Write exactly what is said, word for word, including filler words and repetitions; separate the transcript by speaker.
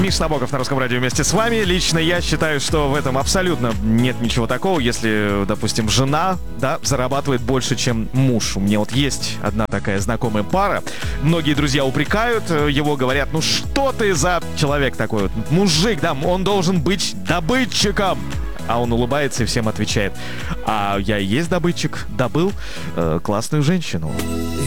Speaker 1: Миш Набоков на Русском радио вместе с вами. Лично я считаю, что в этом абсолютно нет ничего такого, если, допустим, жена, да, зарабатывает больше, чем муж. У меня вот есть одна такая знакомая пара. Многие друзья упрекают его, говорят, ну что ты за человек такой вот, мужик, да, он должен быть добытчиком. А он улыбается и всем отвечает: а я и есть добытчик, добыл э, классную женщину.